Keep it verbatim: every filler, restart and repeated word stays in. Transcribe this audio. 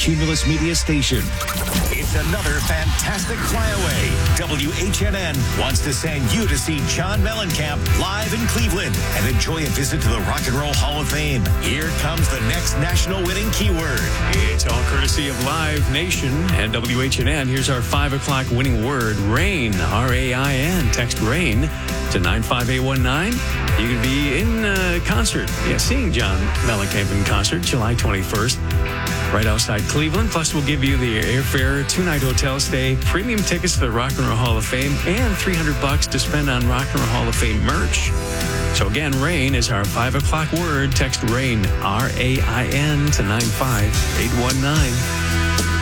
Cumulus Media station. It's another fantastic flyaway. W H N N wants to send you to see John Mellencamp live in Cleveland and enjoy a visit to the Rock and Roll Hall of Fame. Here comes the next national winning keyword. It's all courtesy of Live Nation and W H N N. Here's our five o'clock winning word, rain, R A I N. Text RAIN to nine five eight one nine. You can be in uh, concert, yeah, seeing John Mellencamp in concert July twenty-first. Right outside Cleveland. Plus, we'll give you the airfare, two-night hotel stay, premium tickets to the Rock and Roll Hall of Fame, and three hundred bucks to spend on Rock and Roll Hall of Fame merch. So again, RAIN is our five o'clock word. Text RAIN, R A I N, to nine five eight one nine.